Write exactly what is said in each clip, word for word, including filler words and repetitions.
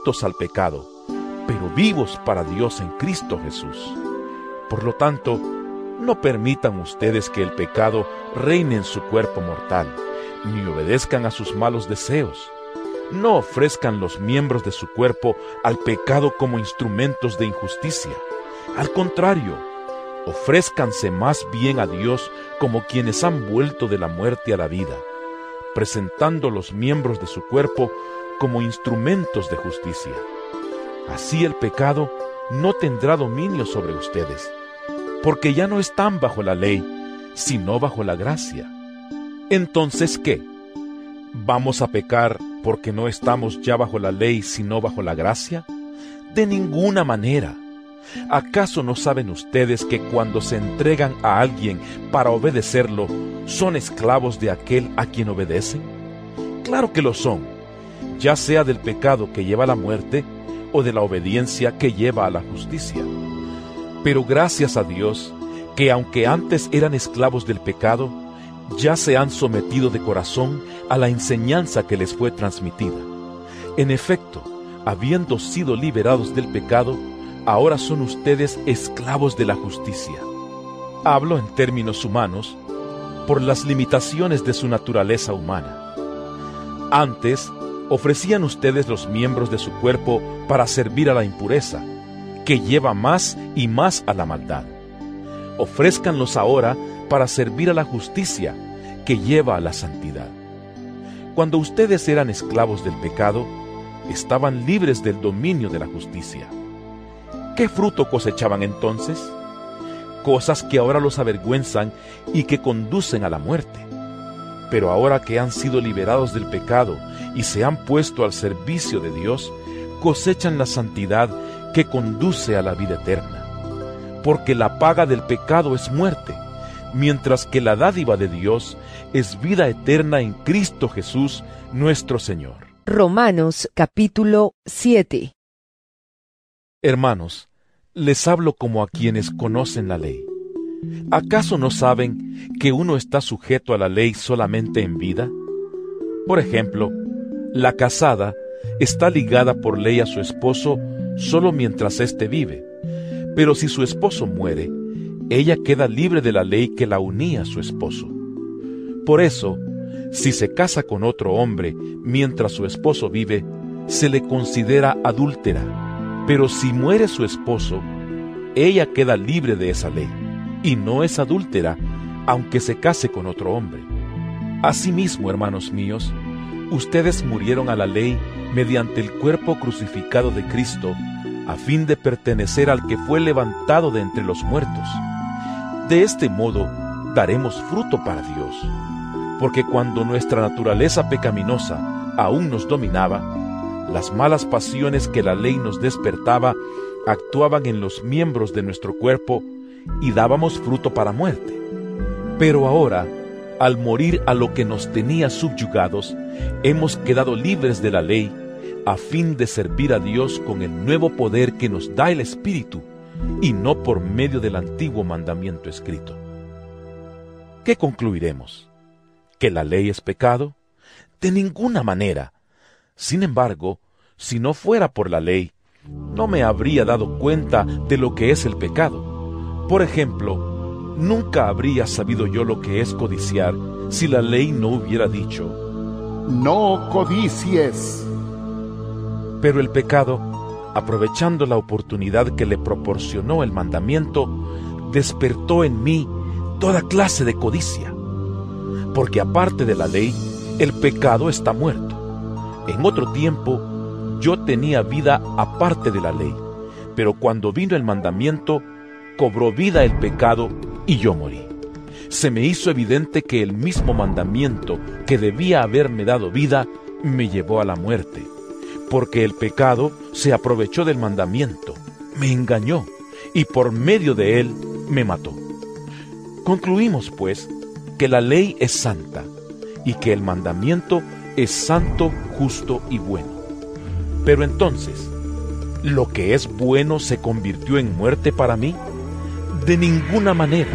muertos al pecado, pero vivos para Dios en Cristo Jesús. Por lo tanto, no permitan ustedes que el pecado reine en su cuerpo mortal, ni obedezcan a sus malos deseos. No ofrezcan los miembros de su cuerpo al pecado como instrumentos de injusticia. Al contrario, ofrézcanse más bien a Dios como quienes han vuelto de la muerte a la vida, presentando los miembros de su cuerpo como instrumentos de justicia. Así el pecado no tendrá dominio sobre ustedes, porque ya no están bajo la ley, sino bajo la gracia. Entonces, ¿qué? ¿Vamos a pecar porque no estamos ya bajo la ley, sino bajo la gracia? De ninguna manera. ¿Acaso no saben ustedes que cuando se entregan a alguien para obedecerlo, son esclavos de aquel a quien obedecen? Claro que lo son, ya sea del pecado que lleva a la muerte o de la obediencia que lleva a la justicia. Pero gracias a Dios, que aunque antes eran esclavos del pecado, ya se han sometido de corazón a la enseñanza que les fue transmitida. En efecto, habiendo sido liberados del pecado, ahora son ustedes esclavos de la justicia. Hablo en términos humanos, por las limitaciones de su naturaleza humana. Antes, ofrecían ustedes los miembros de su cuerpo para servir a la impureza, que lleva más y más a la maldad. Ofrézcanlos ahora para servir a la justicia, que lleva a la santidad. Cuando ustedes eran esclavos del pecado, estaban libres del dominio de la justicia. ¿Qué fruto cosechaban entonces? Cosas que ahora los avergüenzan y que conducen a la muerte. Pero ahora que han sido liberados del pecado y se han puesto al servicio de Dios, cosechan la santidad que conduce a la vida eterna. Porque la paga del pecado es muerte, mientras que la dádiva de Dios es vida eterna en Cristo Jesús, nuestro Señor. Romanos capítulo siete. Hermanos, les hablo como a quienes conocen la ley. ¿Acaso no saben que uno está sujeto a la ley solamente en vida? Por ejemplo, la casada está ligada por ley a su esposo solo mientras éste vive, pero si su esposo muere, ella queda libre de la ley que la unía a su esposo. Por eso, si se casa con otro hombre mientras su esposo vive, se le considera adúltera. Pero si muere su esposo, ella queda libre de esa ley, y no es adúltera, aunque se case con otro hombre. Asimismo, hermanos míos, ustedes murieron a la ley mediante el cuerpo crucificado de Cristo, a fin de pertenecer al que fue levantado de entre los muertos. De este modo, daremos fruto para Dios, porque cuando nuestra naturaleza pecaminosa aún nos dominaba, las malas pasiones que la ley nos despertaba actuaban en los miembros de nuestro cuerpo y dábamos fruto para muerte. Pero ahora, al morir a lo que nos tenía subyugados, hemos quedado libres de la ley a fin de servir a Dios con el nuevo poder que nos da el Espíritu y no por medio del antiguo mandamiento escrito. ¿Qué concluiremos? ¿Que la ley es pecado? De ninguna manera. Sin embargo, si no fuera por la ley, no me habría dado cuenta de lo que es el pecado. Por ejemplo, nunca habría sabido yo lo que es codiciar si la ley no hubiera dicho: no codicies. Pero el pecado, aprovechando la oportunidad que le proporcionó el mandamiento, despertó en mí toda clase de codicia. Porque aparte de la ley, el pecado está muerto. En otro tiempo, yo tenía vida aparte de la ley, pero cuando vino el mandamiento, cobró vida el pecado y yo morí. Se me hizo evidente que el mismo mandamiento que debía haberme dado vida, me llevó a la muerte, porque el pecado se aprovechó del mandamiento, me engañó, y por medio de él me mató. Concluimos, pues, que la ley es santa, y que el mandamiento es santo, justo y bueno. Pero entonces, ¿lo que es bueno se convirtió en muerte para mí? De ninguna manera.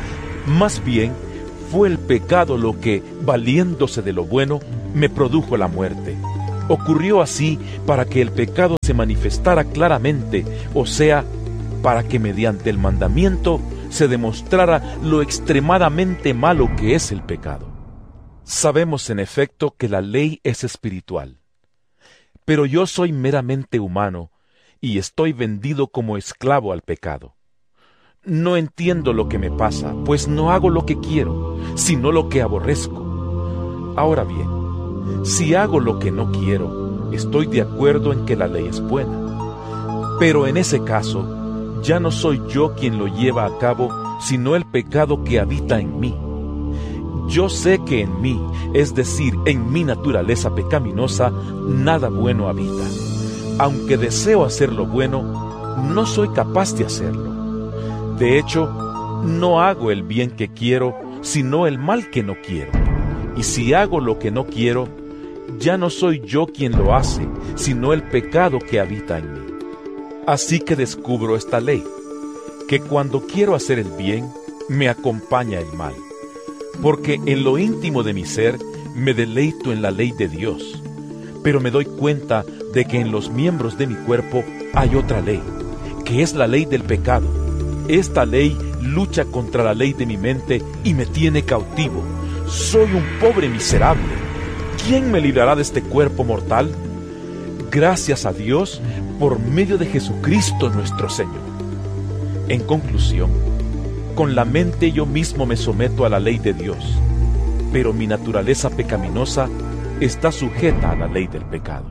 Más bien, fue el pecado lo que, valiéndose de lo bueno, me produjo la muerte. Ocurrió así para que el pecado se manifestara claramente, o sea, para que mediante el mandamiento se demostrara lo extremadamente malo que es el pecado. Sabemos en efecto que la ley es espiritual, pero yo soy meramente humano y estoy vendido como esclavo al pecado. No entiendo lo que me pasa, pues no hago lo que quiero, sino lo que aborrezco. Ahora bien, si hago lo que no quiero, estoy de acuerdo en que la ley es buena. Pero en ese caso, ya no soy yo quien lo lleva a cabo, sino el pecado que habita en mí. Yo sé que en mí, es decir, en mi naturaleza pecaminosa, nada bueno habita. Aunque deseo hacer lo bueno, no soy capaz de hacerlo. De hecho, no hago el bien que quiero, sino el mal que no quiero. Y si hago lo que no quiero, ya no soy yo quien lo hace, sino el pecado que habita en mí. Así que descubro esta ley, que cuando quiero hacer el bien, me acompaña el mal. Porque en lo íntimo de mi ser me deleito en la ley de Dios, pero me doy cuenta de que en los miembros de mi cuerpo hay otra ley, que es la ley del pecado. Esta ley lucha contra la ley de mi mente y me tiene cautivo. Soy un pobre miserable. ¿Quién me librará de este cuerpo mortal? Gracias a Dios por medio de Jesucristo nuestro Señor. En conclusión, con la mente yo mismo me someto a la ley de Dios, pero mi naturaleza pecaminosa está sujeta a la ley del pecado.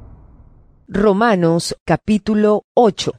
Romanos capítulo ocho.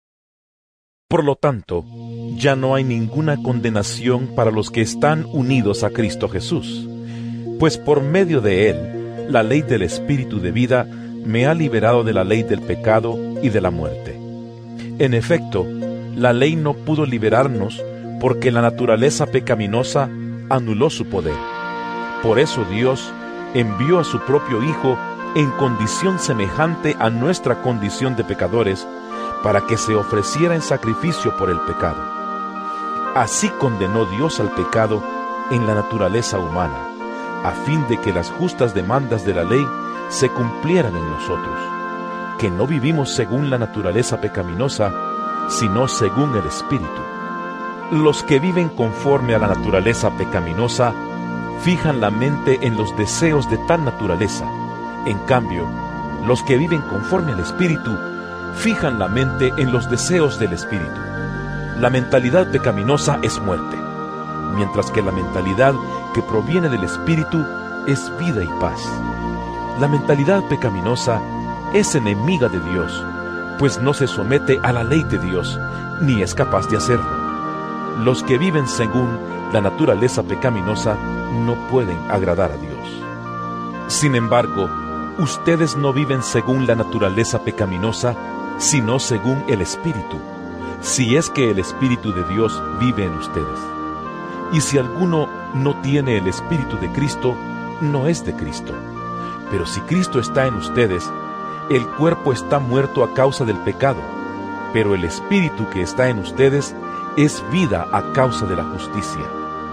Por lo tanto, ya no hay ninguna condenación para los que están unidos a Cristo Jesús, pues por medio de Él, la ley del Espíritu de vida me ha liberado de la ley del pecado y de la muerte. En efecto, la ley no pudo liberarnos porque la naturaleza pecaminosa anuló su poder. Por eso Dios envió a su propio Hijo en condición semejante a nuestra condición de pecadores, para que se ofreciera en sacrificio por el pecado. Así condenó Dios al pecado en la naturaleza humana, a fin de que las justas demandas de la ley se cumplieran en nosotros, que no vivimos según la naturaleza pecaminosa, sino según el Espíritu. Los que viven conforme a la naturaleza pecaminosa fijan la mente en los deseos de tal naturaleza. En cambio, los que viven conforme al Espíritu fijan la mente en los deseos del Espíritu. La mentalidad pecaminosa es muerte, mientras que la mentalidad que proviene del Espíritu es vida y paz. La mentalidad pecaminosa es enemiga de Dios, pues no se somete a la ley de Dios, ni es capaz de hacerlo. Los que viven según la naturaleza pecaminosa no pueden agradar a Dios. Sin embargo, ustedes no viven según la naturaleza pecaminosa, sino según el Espíritu, si es que el Espíritu de Dios vive en ustedes. Y si alguno no tiene el Espíritu de Cristo, no es de Cristo. Pero si Cristo está en ustedes, el cuerpo está muerto a causa del pecado, pero el Espíritu que está en ustedes es vida a causa de la justicia.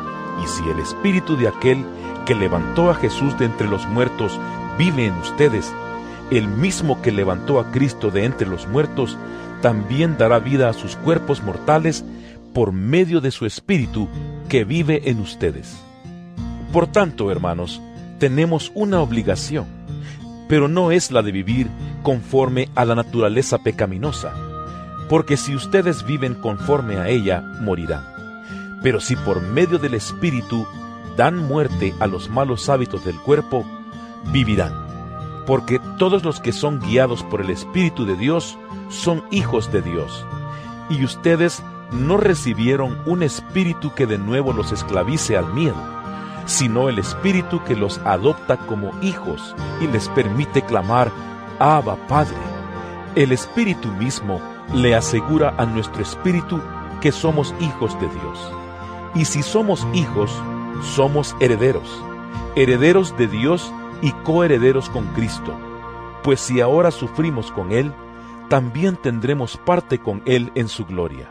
Y si el Espíritu de aquel que levantó a Jesús de entre los muertos vive en ustedes, el mismo que levantó a Cristo de entre los muertos, también dará vida a sus cuerpos mortales por medio de su Espíritu que vive en ustedes. Por tanto, hermanos, tenemos una obligación, pero no es la de vivir conforme a la naturaleza pecaminosa, porque si ustedes viven conforme a ella, morirán. Pero si por medio del Espíritu dan muerte a los malos hábitos del cuerpo, vivirán. Porque todos los que son guiados por el Espíritu de Dios son hijos de Dios. Y ustedes no recibieron un espíritu que de nuevo los esclavice al miedo, sino el Espíritu que los adopta como hijos y les permite clamar, Abba, Padre. El Espíritu mismo le asegura a nuestro espíritu que somos hijos de Dios. Y si somos hijos, somos herederos, herederos de Dios y coherederos con Cristo, pues si ahora sufrimos con Él, también tendremos parte con Él en su gloria.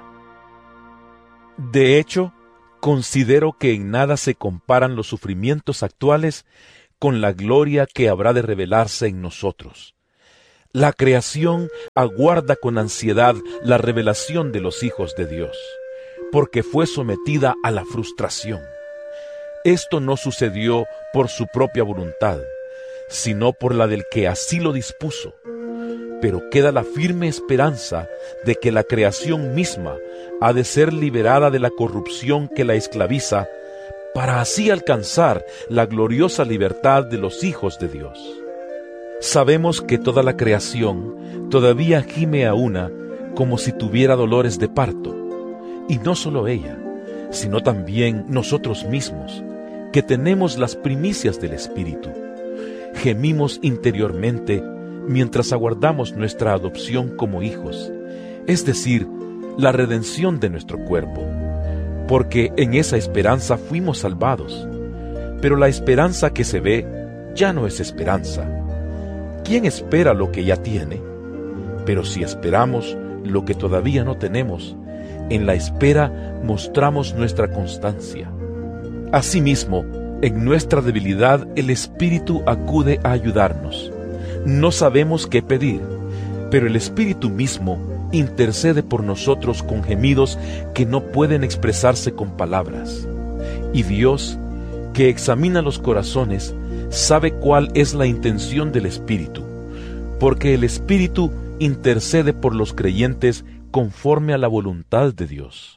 De hecho, considero que en nada se comparan los sufrimientos actuales con la gloria que habrá de revelarse en nosotros. La creación aguarda con ansiedad la revelación de los hijos de Dios, porque fue sometida a la frustración. Esto no sucedió por su propia voluntad, sino por la del que así lo dispuso. Pero queda la firme esperanza de que la creación misma ha de ser liberada de la corrupción que la esclaviza, para así alcanzar la gloriosa libertad de los hijos de Dios. Sabemos que toda la creación todavía gime a una como si tuviera dolores de parto, y no solo ella, sino también nosotros mismos, que tenemos las primicias del Espíritu. Gemimos interiormente mientras aguardamos nuestra adopción como hijos, es decir, la redención de nuestro cuerpo, porque en esa esperanza fuimos salvados. Pero la esperanza que se ve ya no es esperanza. ¿Quién espera lo que ya tiene? Pero si esperamos lo que todavía no tenemos, en la espera mostramos nuestra constancia. Asimismo, en nuestra debilidad el Espíritu acude a ayudarnos. No sabemos qué pedir, pero el Espíritu mismo intercede por nosotros con gemidos que no pueden expresarse con palabras. Y Dios, que examina los corazones, sabe cuál es la intención del Espíritu, porque el Espíritu intercede por los creyentes conforme a la voluntad de Dios.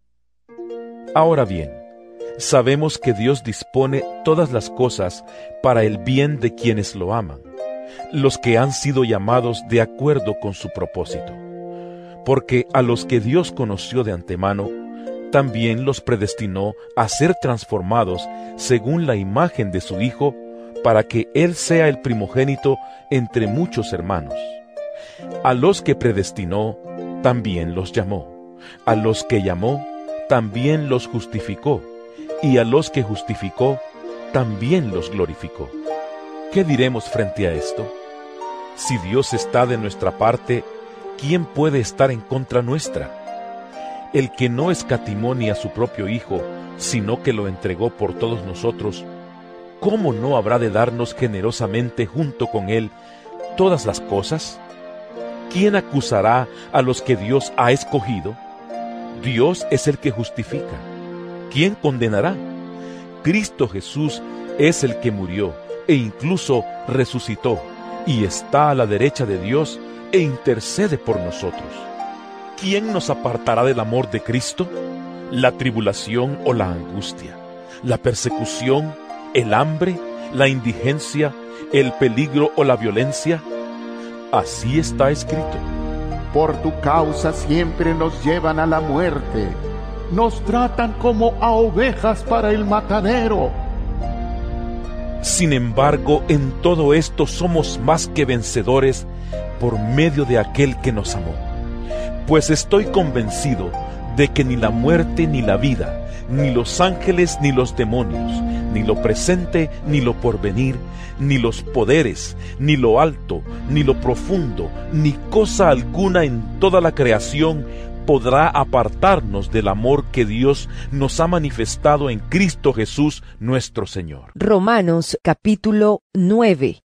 Ahora bien, sabemos que Dios dispone todas las cosas para el bien de quienes lo aman, los que han sido llamados de acuerdo con su propósito. Porque a los que Dios conoció de antemano, también los predestinó a ser transformados según la imagen de su Hijo, para que Él sea el primogénito entre muchos hermanos. A los que predestinó, también los llamó. A los que llamó, también los justificó. Y a los que justificó, también los glorificó. ¿Qué diremos frente a esto? Si Dios está de nuestra parte, ¿quién puede estar en contra nuestra? El que no escatimó ni a su propio Hijo, sino que lo entregó por todos nosotros, ¿cómo no habrá de darnos generosamente junto con Él todas las cosas? ¿Quién acusará a los que Dios ha escogido? Dios es el que justifica. ¿Quién condenará? Cristo Jesús es el que murió e incluso resucitó y está a la derecha de Dios e intercede por nosotros. ¿Quién nos apartará del amor de Cristo? ¿La tribulación o la angustia? ¿La persecución? ¿El hambre? ¿La indigencia? ¿El peligro o la violencia? Así está escrito. Por tu causa siempre nos llevan a la muerte. Nos tratan como a ovejas para el matadero. Sin embargo, en todo esto somos más que vencedores por medio de aquel que nos amó. Pues estoy convencido de que ni la muerte ni la vida, ni los ángeles ni los demonios, ni lo presente ni lo porvenir, ni los poderes, ni lo alto, ni lo profundo, ni cosa alguna en toda la creación podrá apartarnos del amor que Dios nos ha manifestado en Cristo Jesús nuestro Señor. Romanos capítulo nueve.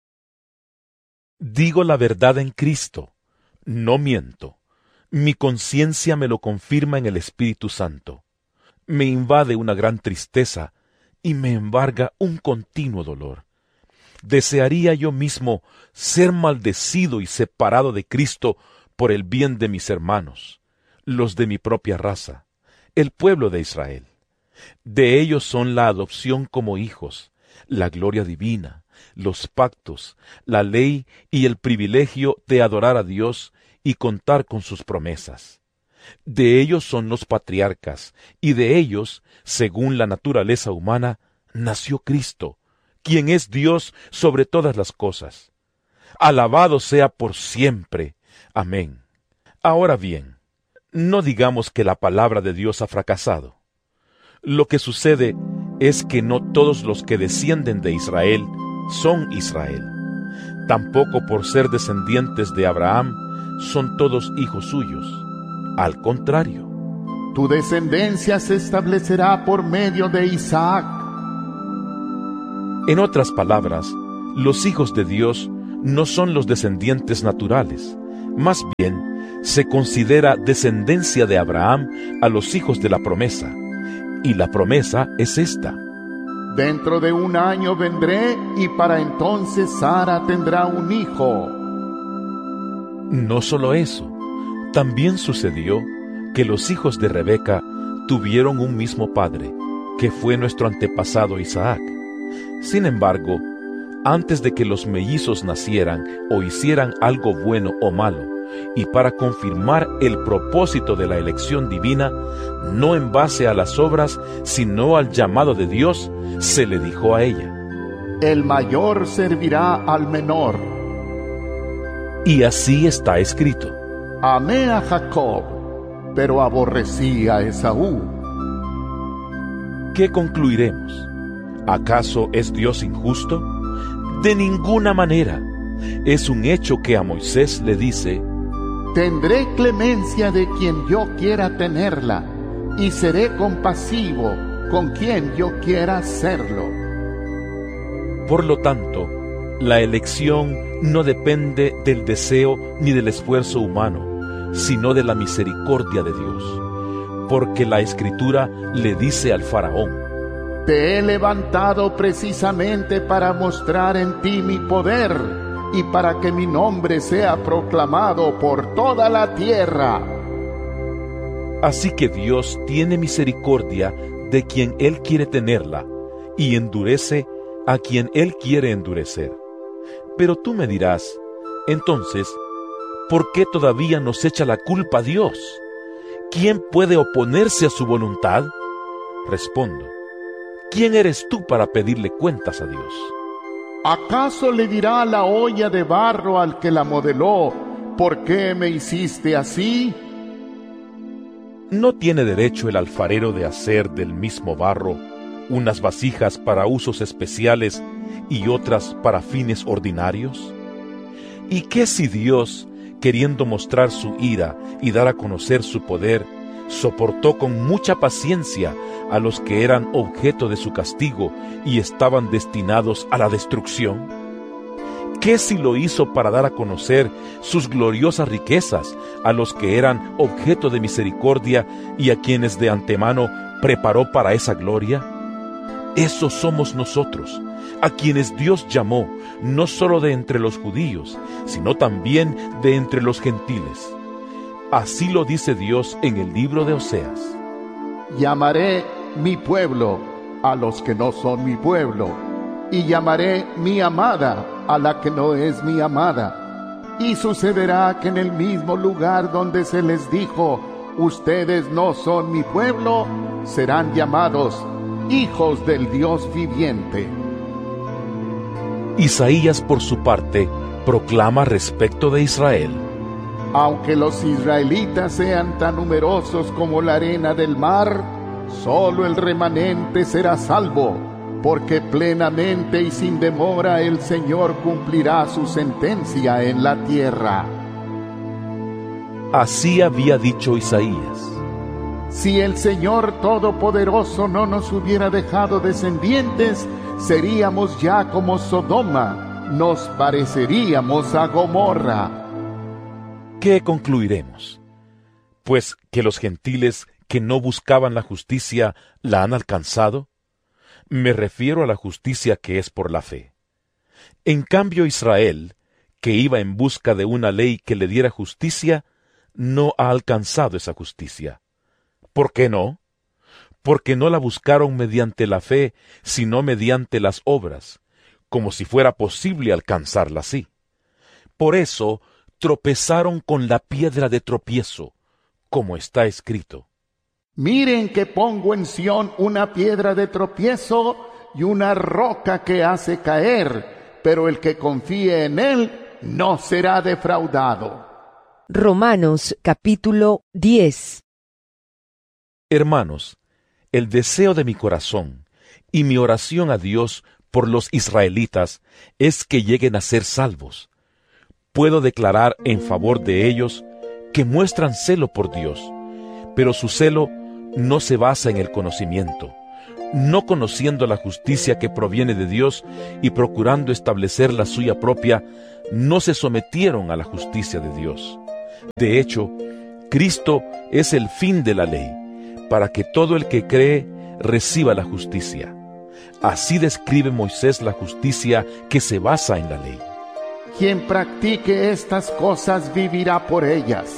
Digo la verdad en Cristo, no miento. Mi conciencia me lo confirma en el Espíritu Santo. Me invade una gran tristeza y me embarga un continuo dolor. Desearía yo mismo ser maldecido y separado de Cristo por el bien de mis hermanos, los de mi propia raza, el pueblo de Israel. De ellos son la adopción como hijos, la gloria divina, los pactos, la ley y el privilegio de adorar a Dios y contar con sus promesas. De ellos son los patriarcas, y de ellos, según la naturaleza humana, nació Cristo, quien es Dios sobre todas las cosas. Alabado sea por siempre. Amén. Ahora bien, no digamos que la palabra de Dios ha fracasado. Lo que sucede es que no todos los que descienden de Israel son Israel. Tampoco por ser descendientes de Abraham son todos hijos suyos. Al contrario. Tu descendencia se establecerá por medio de Isaac. En otras palabras, los hijos de Dios no son los descendientes naturales, más bien se considera descendencia de Abraham a los hijos de la promesa, y la promesa es esta: dentro de un año vendré y para entonces Sara tendrá un hijo. No solo eso, también sucedió que los hijos de Rebeca tuvieron un mismo padre, que fue nuestro antepasado Isaac. Sin embargo, antes de que los mellizos nacieran o hicieran algo bueno o malo, y para confirmar el propósito de la elección divina, no en base a las obras, sino al llamado de Dios, se le dijo a ella: el mayor servirá al menor. Y así está escrito: amé a Jacob, pero aborrecí a Esaú. ¿Qué concluiremos? ¿Acaso es Dios injusto? De ninguna manera. Es un hecho que a Moisés le dice: tendré clemencia de quien yo quiera tenerla, y seré compasivo con quien yo quiera serlo. Por lo tanto, la elección no depende del deseo ni del esfuerzo humano, sino de la misericordia de Dios. Porque la Escritura le dice al faraón: te he levantado precisamente para mostrar en ti mi poder, y para que mi nombre sea proclamado por toda la tierra. Así que Dios tiene misericordia de quien Él quiere tenerla, y endurece a quien Él quiere endurecer. Pero tú me dirás: entonces, ¿por qué todavía nos echa la culpa a Dios? ¿Quién puede oponerse a su voluntad? Respondo: ¿quién eres tú para pedirle cuentas a Dios? ¿Acaso le dirá la olla de barro al que la modeló: ¿por qué me hiciste así? ¿No tiene derecho el alfarero de hacer del mismo barro unas vasijas para usos especiales y otras para fines ordinarios? ¿Y qué si Dios, queriendo mostrar su ira y dar a conocer su poder, soportó con mucha paciencia a los que eran objeto de su castigo y estaban destinados a la destrucción? ¿Qué si lo hizo para dar a conocer sus gloriosas riquezas a los que eran objeto de misericordia y a quienes de antemano preparó para esa gloria? Esos somos nosotros, a quienes Dios llamó, no solo de entre los judíos, sino también de entre los gentiles. Así lo dice Dios en el libro de Oseas: llamaré mi pueblo a los que no son mi pueblo, y llamaré mi amada a la que no es mi amada. Y sucederá que en el mismo lugar donde se les dijo: ustedes no son mi pueblo, serán llamados hijos del Dios viviente. Isaías, por su parte, proclama respecto de Israel: aunque los israelitas sean tan numerosos como la arena del mar, solo el remanente será salvo, porque plenamente y sin demora el Señor cumplirá su sentencia en la tierra. Así había dicho Isaías: si el Señor Todopoderoso no nos hubiera dejado descendientes, seríamos ya como Sodoma, nos pareceríamos a Gomorra. ¿Qué concluiremos? Pues que los gentiles que no buscaban la justicia la han alcanzado. Me refiero a la justicia que es por la fe. En cambio, Israel, que iba en busca de una ley que le diera justicia, no ha alcanzado esa justicia. ¿Por qué no? Porque no la buscaron mediante la fe, sino mediante las obras, como si fuera posible alcanzarla así. Por eso tropezaron con la piedra de tropiezo, como está escrito: miren que pongo en Sión una piedra de tropiezo y una roca que hace caer, pero el que confíe en él no será defraudado. Romanos capítulo diez. Hermanos, el deseo de mi corazón y mi oración a Dios por los israelitas es que lleguen a ser salvos. Puedo declarar en favor de ellos que muestran celo por Dios, pero su celo no se basa en el conocimiento, no conociendo la justicia que proviene de Dios y procurando establecer la suya propia, no se sometieron a la justicia de Dios. De hecho, Cristo es el fin de la ley, para que todo el que cree reciba la justicia. Así describe Moisés la justicia que se basa en la ley. Quien practique estas cosas vivirá por ellas.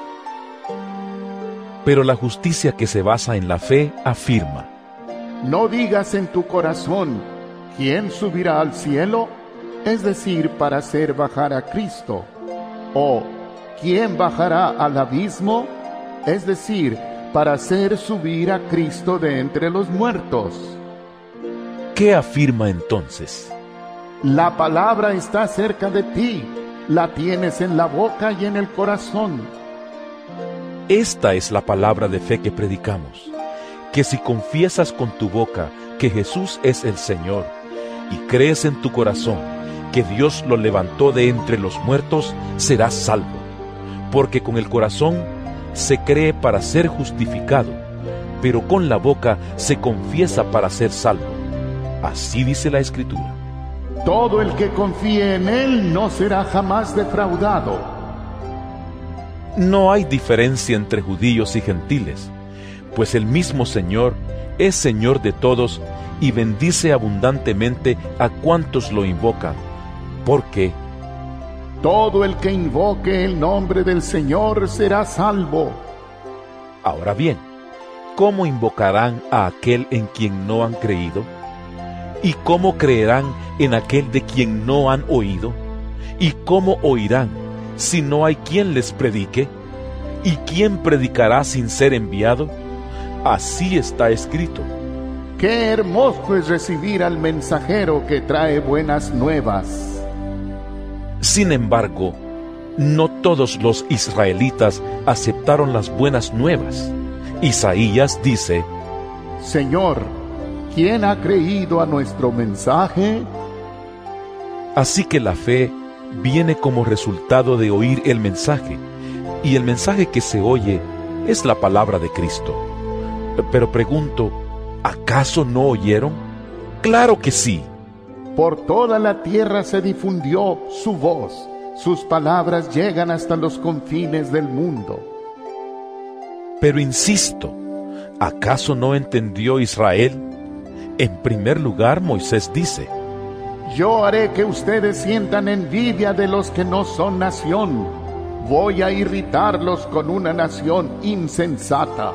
Pero la justicia que se basa en la fe afirma: no digas en tu corazón, ¿quién subirá al cielo? Es decir, para hacer bajar a Cristo. O, ¿quién bajará al abismo? Es decir, para hacer subir a Cristo de entre los muertos. ¿Qué afirma entonces? La palabra está cerca de ti, la tienes en la boca y en el corazón. Esta es la palabra de fe que predicamos, que si confiesas con tu boca que Jesús es el Señor y crees en tu corazón que Dios lo levantó de entre los muertos, serás salvo. Porque con el corazón se cree para ser justificado, pero con la boca se confiesa para ser salvo. Así dice la Escritura. Todo el que confíe en Él no será jamás defraudado. No hay diferencia entre judíos y gentiles, pues el mismo Señor es Señor de todos y bendice abundantemente a cuantos lo invocan, porque todo el que invoque el nombre del Señor será salvo. Ahora bien, ¿cómo invocarán a aquel en quien no han creído? ¿Y cómo creerán en aquel de quien no han oído? ¿Y cómo oirán si no hay quien les predique? ¿Y quién predicará sin ser enviado? Así está escrito. Qué hermoso es recibir al mensajero que trae buenas nuevas. Sin embargo, no todos los israelitas aceptaron las buenas nuevas. Isaías dice: Señor, ¿quién ha creído a nuestro mensaje? Así que la fe viene como resultado de oír el mensaje, y el mensaje que se oye es la palabra de Cristo. Pero pregunto, ¿acaso no oyeron? ¡Claro que sí! Por toda la tierra se difundió su voz, sus palabras llegan hasta los confines del mundo. Pero insisto, ¿acaso no entendió Israel? En primer lugar, Moisés dice: yo haré que ustedes sientan envidia de los que no son nación. Voy a irritarlos con una nación insensata.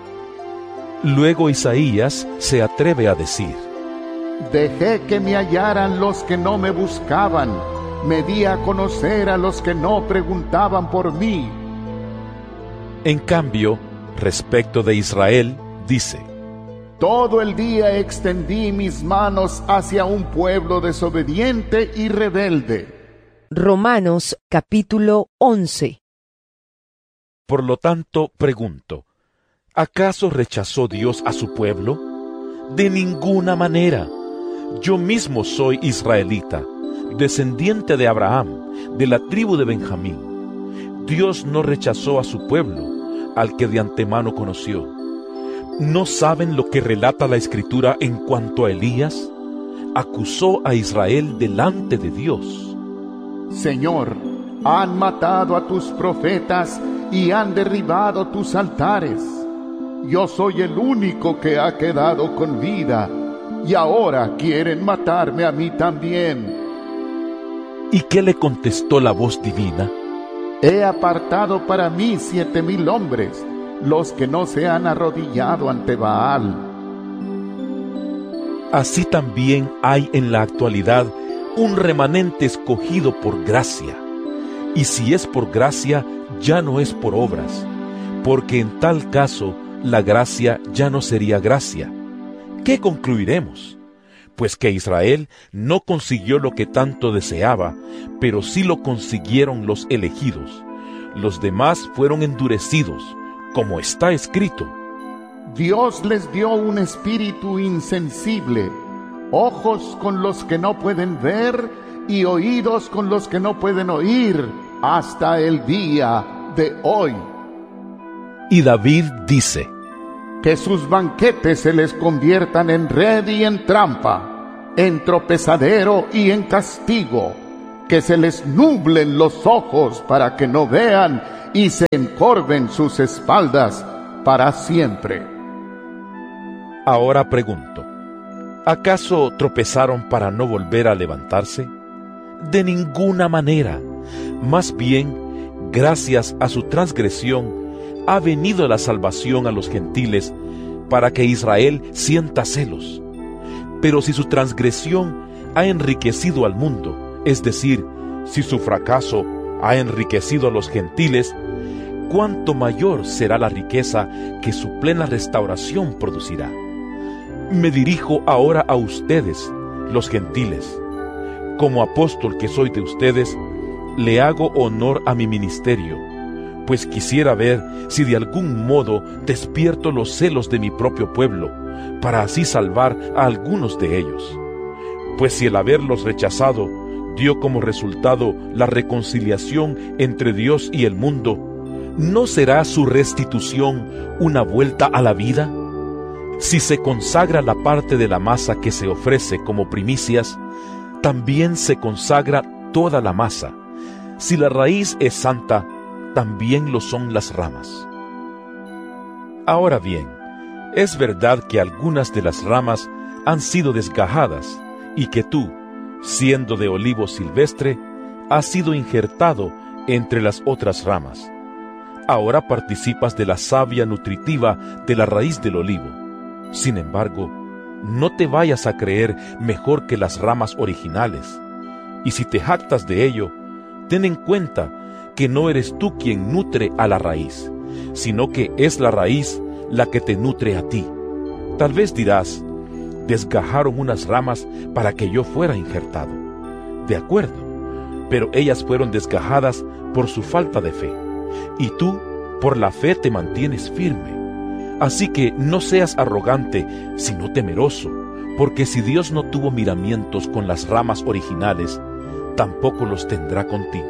Luego Isaías se atreve a decir: dejé que me hallaran los que no me buscaban, me di a conocer a los que no preguntaban por mí. En cambio, respecto de Israel, dice: todo el día extendí mis manos hacia un pueblo desobediente y rebelde. Romanos capítulo once. Por lo tanto, pregunto, ¿acaso rechazó Dios a su pueblo? De ninguna manera. Yo mismo soy israelita, descendiente de Abraham, de la tribu de Benjamín. Dios no rechazó a su pueblo, al que de antemano conoció. ¿No saben lo que relata la Escritura en cuanto a Elías? Acusó a Israel delante de Dios. Señor, han matado a tus profetas y han derribado tus altares. Yo soy el único que ha quedado con vida, y ahora quieren matarme a mí también. ¿Y qué le contestó la voz divina? He apartado para mí siete mil hombres, los que no se han arrodillado ante Baal. Así también hay en la actualidad un remanente escogido por gracia. Y si es por gracia, ya no es por obras, porque en tal caso la gracia ya no sería gracia. ¿Qué concluiremos? Pues que Israel no consiguió lo que tanto deseaba, pero sí lo consiguieron los elegidos. Los demás fueron endurecidos, como está escrito. Dios les dio un espíritu insensible, ojos con los que no pueden ver y oídos con los que no pueden oír, hasta el día de hoy. Y David dice: que sus banquetes se les conviertan en red y en trampa, en tropezadero y en castigo, que se les nublen los ojos para que no vean y se encorven sus espaldas para siempre. Ahora pregunto, ¿acaso tropezaron para no volver a levantarse? De ninguna manera. Más bien, gracias a su transgresión, ha venido la salvación a los gentiles para que Israel sienta celos. Pero si su transgresión ha enriquecido al mundo, es decir, si su fracaso ha enriquecido a los gentiles, cuánto mayor será la riqueza que su plena restauración producirá. Me dirijo ahora a ustedes, los gentiles. Como apóstol que soy de ustedes, le hago honor a mi ministerio, pues quisiera ver si de algún modo despierto los celos de mi propio pueblo, para así salvar a algunos de ellos. Pues si el haberlos rechazado dio como resultado la reconciliación entre Dios y el mundo, ¿no será su restitución una vuelta a la vida? Si se consagra la parte de la masa que se ofrece como primicias, también se consagra toda la masa. Si la raíz es santa, también lo son las ramas. Ahora bien, es verdad que algunas de las ramas han sido desgajadas, y que tú, siendo de olivo silvestre, has sido injertado entre las otras ramas. Ahora participas de la savia nutritiva de la raíz del olivo. Sin embargo, no te vayas a creer mejor que las ramas originales, y si te jactas de ello, ten en cuenta que no eres tú quien nutre a la raíz, sino que es la raíz la que te nutre a ti. Tal vez dirás, desgajaron unas ramas para que yo fuera injertado. De acuerdo, pero ellas fueron desgajadas por su falta de fe, y tú por la fe te mantienes firme. Así que no seas arrogante, sino temeroso, porque si Dios no tuvo miramientos con las ramas originales, tampoco los tendrá contigo.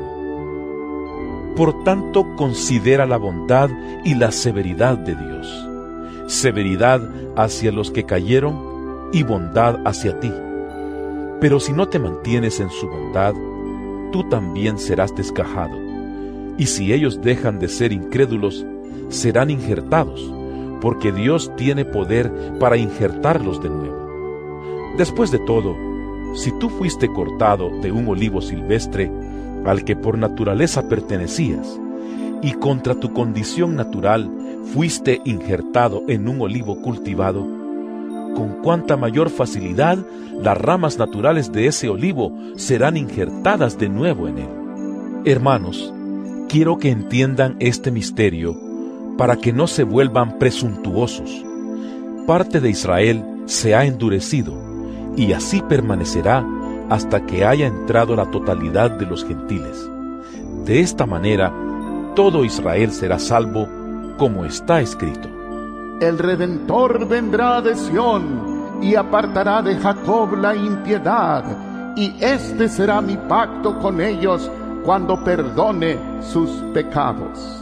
Por tanto, considera la bondad y la severidad de Dios. Severidad hacia los que cayeron y bondad hacia ti. Pero si no te mantienes en su bondad, tú también serás desgajado. Y si ellos dejan de ser incrédulos, serán injertados, porque Dios tiene poder para injertarlos de nuevo. Después de todo, si tú fuiste cortado de un olivo silvestre al que por naturaleza pertenecías, y contra tu condición natural fuiste injertado en un olivo cultivado, con cuánta mayor facilidad las ramas naturales de ese olivo serán injertadas de nuevo en él. Hermanos, quiero que entiendan este misterio para que no se vuelvan presuntuosos. Parte de Israel se ha endurecido, y así permanecerá hasta que haya entrado la totalidad de los gentiles. De esta manera, todo Israel será salvo, como está escrito. El Redentor vendrá de Sión, y apartará de Jacob la impiedad, y este será mi pacto con ellos cuando perdone sus pecados.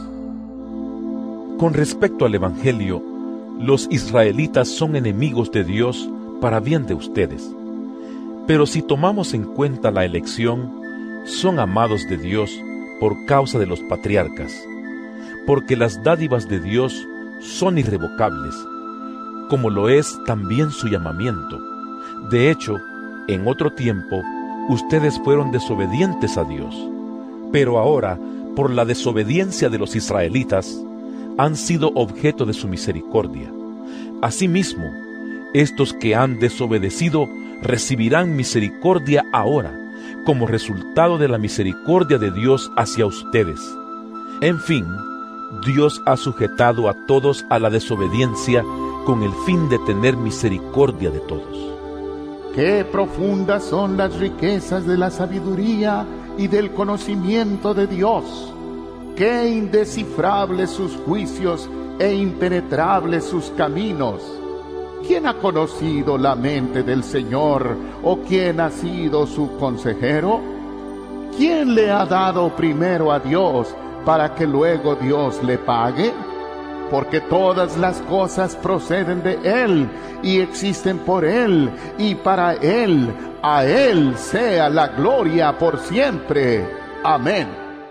Con respecto al Evangelio, los israelitas son enemigos de Dios para bien de ustedes. Pero si tomamos en cuenta la elección, son amados de Dios por causa de los patriarcas, porque las dádivas de Dios son irrevocables, como lo es también su llamamiento. De hecho, en otro tiempo, ustedes fueron desobedientes a Dios, pero ahora, por la desobediencia de los israelitas, han sido objeto de su misericordia. Asimismo, estos que han desobedecido recibirán misericordia ahora, como resultado de la misericordia de Dios hacia ustedes. En fin, Dios ha sujetado a todos a la desobediencia con el fin de tener misericordia de todos. Qué profundas son las riquezas de la sabiduría y del conocimiento de Dios. Qué indescifrables sus juicios e impenetrables sus caminos. ¿Quién ha conocido la mente del Señor, o quién ha sido su consejero? ¿Quién le ha dado primero a Dios para que luego Dios le pague? porque todas las cosas proceden de Él y existen por Él y para Él. A Él sea la gloria por siempre. Amén.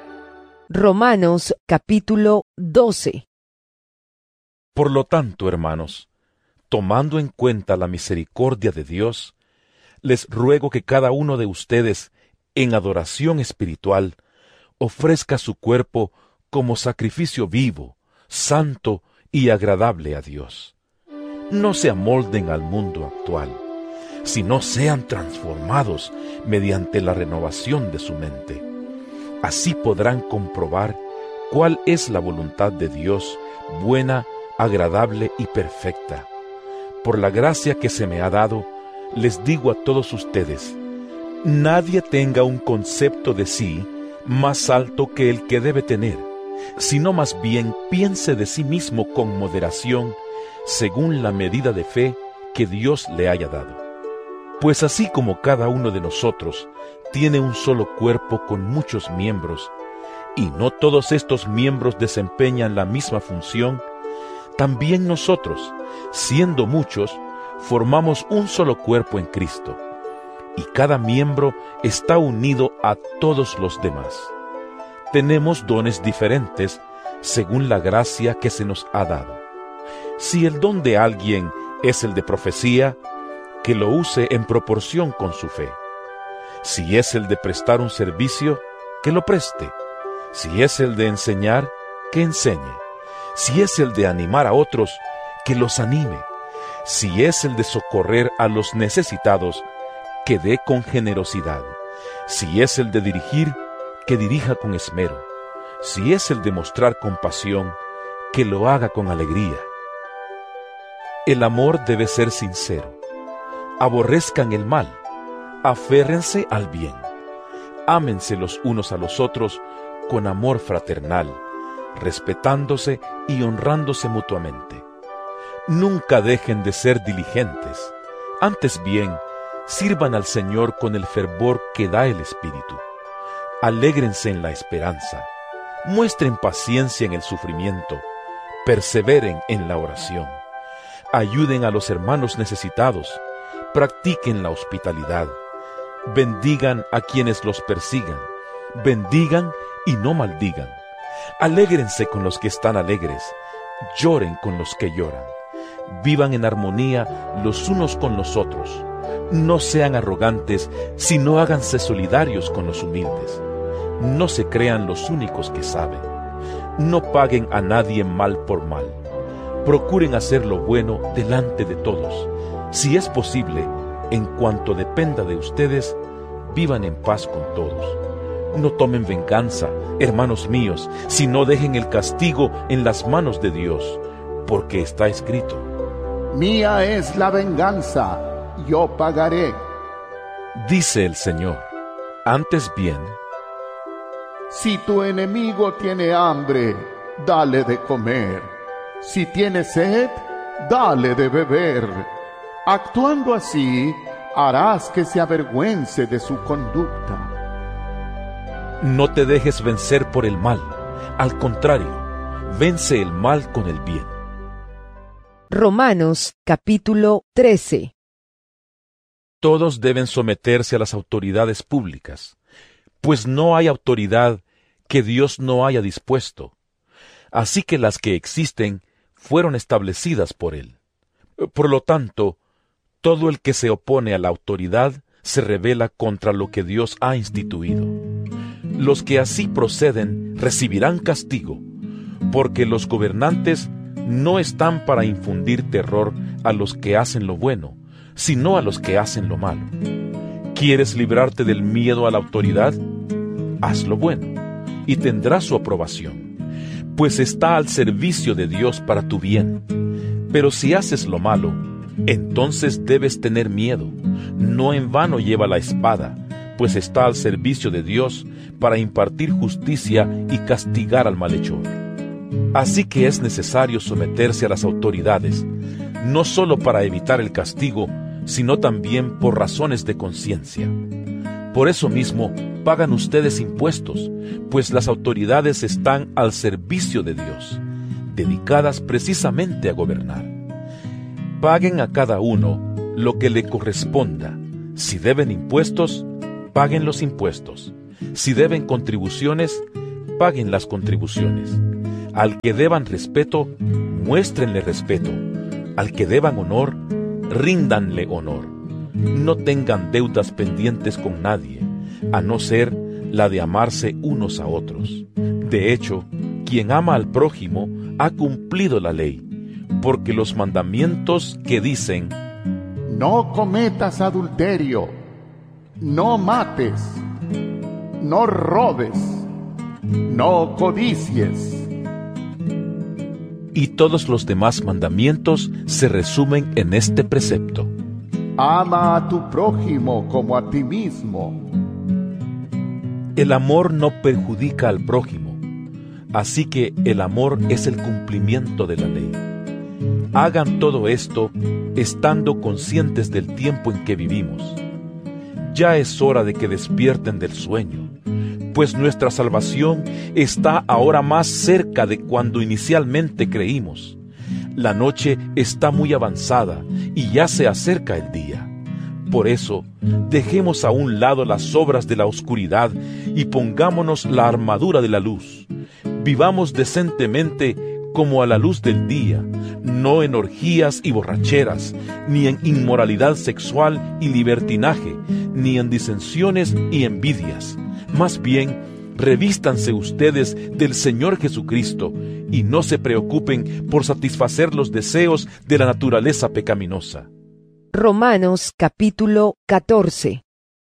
Romanos capítulo doce. Por lo tanto, hermanos, tomando en cuenta la misericordia de Dios, les ruego que cada uno de ustedes, en adoración espiritual, ofrezca su cuerpo como sacrificio vivo, santo y agradable a Dios. No se amolden al mundo actual, sino sean transformados mediante la renovación de su mente. Así podrán comprobar cuál es la voluntad de Dios, buena, agradable y perfecta. Por la gracia que se me ha dado, les digo a todos ustedes, nadie tenga un concepto de sí más alto que el que debe tener, sino más bien piense de sí mismo con moderación, según la medida de fe que Dios le haya dado. Pues así como cada uno de nosotros tiene un solo cuerpo con muchos miembros, y no todos estos miembros desempeñan la misma función, también nosotros, siendo muchos, formamos un solo cuerpo en Cristo, y cada miembro está unido a todos los demás. Tenemos dones diferentes según la gracia que se nos ha dado. Si el don de alguien es el de profecía, que lo use en proporción con su fe. Si es el de prestar un servicio, que lo preste. Si es el de enseñar, que enseñe. Si es el de animar a otros, que los anime. Si es el de socorrer a los necesitados, que dé con generosidad. Si es el de dirigir, que dirija con esmero. Si es el de mostrar compasión, que lo haga con alegría. El amor debe ser sincero. Aborrezcan el mal, aférrense al bien. Ámense los unos a los otros con amor fraternal, respetándose y honrándose mutuamente. Nunca dejen de ser diligentes, antes bien, sirvan al Señor con el fervor que da el Espíritu. Alégrense en la esperanza, muestren paciencia en el sufrimiento, perseveren en la oración. Ayuden a los hermanos necesitados, practiquen la hospitalidad, bendigan a quienes los persigan, bendigan y no maldigan. Alégrense con los que están alegres, lloren con los que lloran. Vivan en armonía los unos con los otros. No sean arrogantes, sino háganse solidarios con los humildes. No se crean los únicos que saben. No paguen a nadie mal por mal. Procuren hacer lo bueno delante de todos. Si es posible, en cuanto dependa de ustedes, vivan en paz con todos. No tomen venganza, hermanos míos, sino dejen el castigo en las manos de Dios, porque está escrito: Mía es la venganza, yo pagaré. Dice el Señor. Antes bien, si tu enemigo tiene hambre, dale de comer. Si tiene sed, dale de beber. Actuando así, harás que se avergüence de su conducta. no te dejes vencer por el mal. Al contrario, vence el mal con el bien. Romanos capítulo trece. Todos deben someterse a las autoridades públicas, pues no hay autoridad que Dios no haya dispuesto. Así que las que existen fueron establecidas por Él. Por lo tanto, todo el que se opone a la autoridad se rebela contra lo que Dios ha instituido. Los que así proceden recibirán castigo, porque los gobernantes no están para infundir terror a los que hacen lo bueno, sino a los que hacen lo malo. ¿Quieres librarte del miedo a la autoridad? Haz lo bueno, y tendrás su aprobación, pues está al servicio de Dios para tu bien. Pero si haces lo malo, entonces debes tener miedo. No en vano lleva la espada, pues está al servicio de Dios para impartir justicia y castigar al malhechor. Así que es necesario someterse a las autoridades, no solo para evitar el castigo, sino también por razones de conciencia. Por eso mismo pagan ustedes impuestos, pues las autoridades están al servicio de Dios. dedicadas precisamente a gobernar. Paguen a cada uno lo que le corresponda. Si deben impuestos, paguen los impuestos. Si deben contribuciones, paguen las contribuciones. Al que deban respeto, muéstrenle respeto. Al que deban honor, ríndanle honor. No tengan deudas pendientes con nadie, a no ser la de amarse unos a otros. De hecho, quien ama al prójimo ha cumplido la ley, porque los mandamientos que dicen: no cometas adulterio, no mates, no robes, no codicies, y todos los demás mandamientos se resumen en este precepto: ama a tu prójimo como a ti mismo. El amor no perjudica al prójimo, así que el amor es el cumplimiento de la ley. Hagan todo esto estando conscientes del tiempo en que vivimos. Ya es hora de que despierten del sueño, pues nuestra salvación está ahora más cerca de cuando inicialmente creímos. La noche está muy avanzada y ya se acerca el día. Por eso, dejemos a un lado las obras de la oscuridad y pongámonos la armadura de la luz. Vivamos decentemente como a la luz del día, no en orgías y borracheras, ni en inmoralidad sexual y libertinaje, ni en disensiones y envidias. Más bien, revístanse ustedes del Señor Jesucristo y no se preocupen por satisfacer los deseos de la naturaleza pecaminosa. Romanos capítulo catorce.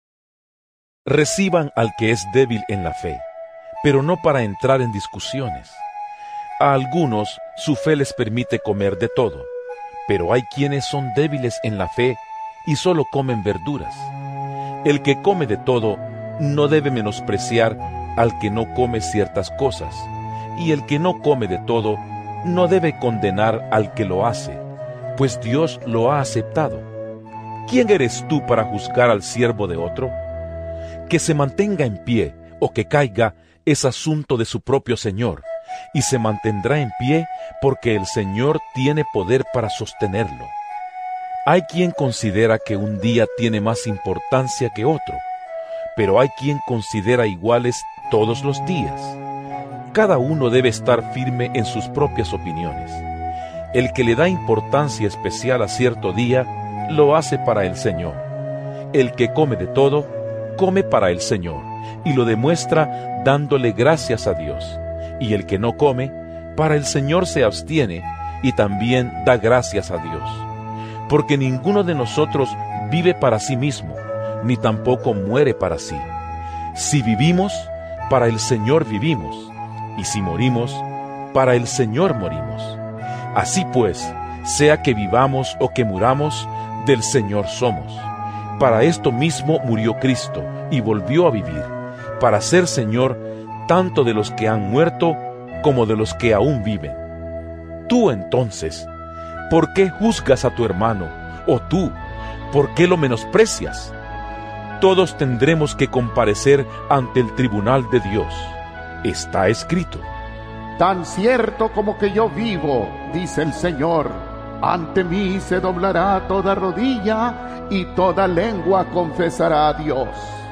Reciban al que es débil en la fe, pero no para entrar en discusiones. A algunos su fe les permite comer de todo, pero hay quienes son débiles en la fe y solo comen verduras. El que come de todo no debe menospreciar al que no come ciertas cosas, y el que no come de todo no debe condenar al que lo hace, pues Dios lo ha aceptado. ¿Quién eres tú para juzgar al siervo de otro? Que se mantenga en pie o que caiga es asunto de su propio Señor, y se mantendrá en pie porque el Señor tiene poder para sostenerlo. Hay quien considera que un día tiene más importancia que otro, pero hay quien considera iguales todos los días. Cada uno debe estar firme en sus propias opiniones. El que le da importancia especial a cierto día, lo hace para el Señor. El que come de todo, come para el Señor, y lo demuestra dándole gracias a Dios. Y el que no come, para el Señor se abstiene, y también da gracias a Dios. Porque ninguno de nosotros vive para sí mismo, ni tampoco muere para sí. Si vivimos, para el Señor vivimos, y si morimos, para el Señor morimos. Así pues, sea que vivamos o que muramos, del Señor somos. Para esto mismo murió Cristo, y volvió a vivir, para ser Señor tanto de los que han muerto como de los que aún viven. Tú entonces, ¿por qué juzgas a tu hermano? O tú, ¿por qué lo menosprecias? Todos tendremos que comparecer ante el tribunal de Dios. Está escrito: tan cierto como que yo vivo, dice el Señor, ante mí se doblará toda rodilla y toda lengua confesará a Dios.